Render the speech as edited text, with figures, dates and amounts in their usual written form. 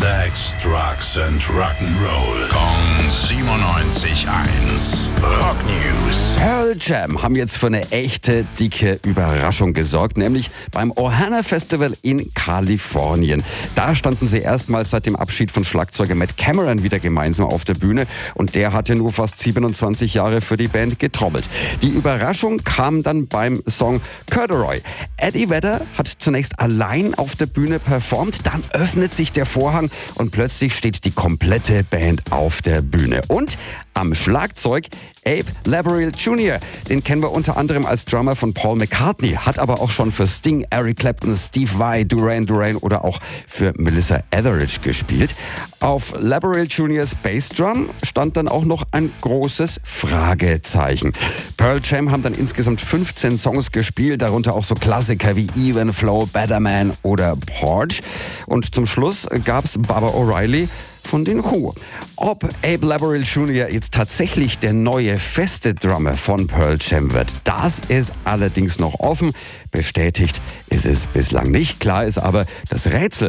Sex, Drugs and Rock'n'Roll. Kong 97.1. Rock News. Pearl Jam haben jetzt für eine echte dicke Überraschung gesorgt, nämlich beim Ohana Festival in Kalifornien. Da standen sie erstmals seit dem Abschied von Schlagzeuger Matt Cameron wieder gemeinsam auf der Bühne und der hatte nur fast 27 Jahre für die Band getrommelt. Die Überraschung kam dann beim Song Corduroy. Eddie Vedder hat zunächst allein auf der Bühne performt, dann öffnet sich der Vorhang und plötzlich steht die komplette Band auf der Bühne. Und am Schlagzeug Abe Laboriel Jr., den kennen wir unter anderem als Drummer von Paul McCartney, hat aber auch schon für Sting, Eric Clapton, Steve Vai, Duran Duran oder auch für Melissa Etheridge gespielt. Auf Laboriel Jr.'s Bassdrum stand dann auch noch ein großes Fragezeichen. Pearl Jam haben dann insgesamt 15 Songs gespielt, darunter auch so Klassiker wie Even Flow, Better Man oder Porch. Und zum Schluss gab's Baba O'Reilly von den Who. Ob Abe Laboriel Jr. jetzt tatsächlich der neue feste Drummer von Pearl Jam wird, das ist allerdings noch offen. Bestätigt ist es bislang nicht. Klar ist aber, das Rätsel